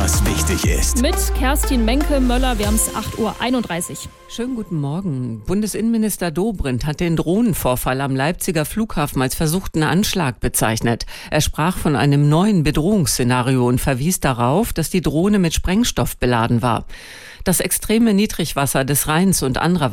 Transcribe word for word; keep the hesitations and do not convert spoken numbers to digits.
was wichtig ist. Mit Kerstin Menke-Möller, wir haben es acht Uhr einunddreißig. Schönen guten Morgen. Bundesinnenminister Dobrindt hat den Drohnenvorfall am Leipziger Flughafen als versuchten Anschlag bezeichnet. Er sprach von einem neuen Bedrohungsszenario und verwies darauf, dass die Drohne mit Sprengstoff beladen war. Das extreme Niedrigwasser des Rheins und anderer